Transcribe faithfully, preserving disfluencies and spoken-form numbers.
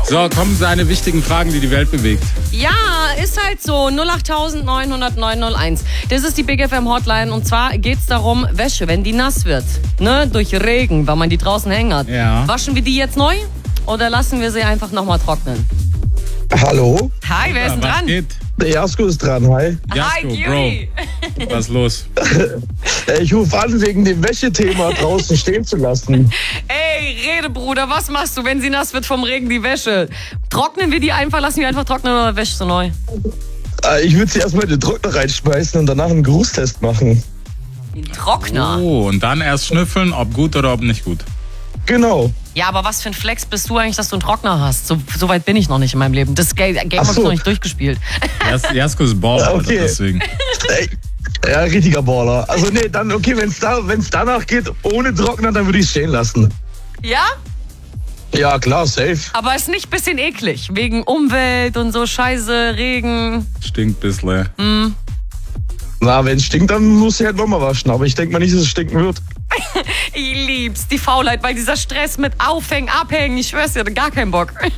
So, kommen seine wichtigen Fragen, die die Welt bewegt. Ja, ist halt so. null acht neun null null neun null eins. Das ist die Big F M Hotline. Und zwar geht's darum, Wäsche, wenn die nass wird, ne, durch Regen, weil man die draußen hängen hat. Ja. Waschen wir die jetzt neu oder lassen wir sie einfach nochmal trocknen? Hallo? Hi, wer ist denn was dran? geht? Der Jasko ist dran, hi. Jasko, Hi, Bro. Cutie. Was ist los? Äh, Ich rufe an, wegen dem Wäschethema draußen stehen zu lassen. Ey, Rede, Bruder, was machst du, wenn sie nass wird vom Regen, die Wäsche? Trocknen wir die einfach, lassen wir einfach trocknen oder wäschst du neu? Äh, Ich würde sie erstmal in den Trockner reinschmeißen und danach einen Grußtest machen. Den Trockner? Oh, und dann erst schnüffeln, ob gut oder ob nicht gut. Genau. Ja, aber was für ein Flex bist du eigentlich, dass du einen Trockner hast? So, so weit bin ich noch nicht in meinem Leben. Das Game, Game Ach habe so. ich noch nicht durchgespielt. Jas Jasko ist Baller, Okay. Alter, deswegen. Ey, ja, richtiger Baller. Also nee, dann okay, wenn es da, wenn's danach geht, ohne Trockner, dann würde ich es stehen lassen. Ja? Ja, klar, safe. Aber ist nicht ein bisschen eklig? Wegen Umwelt und so Scheiße, Regen. Stinkt ein bisschen. Na, wenn es stinkt, dann muss sie halt nochmal waschen. Aber ich denke mal nicht, dass es stinken wird. Ich lieb's, die Faulheit, weil dieser Stress mit Aufhängen, Abhängen, ich schwör's dir, gar keinen Bock.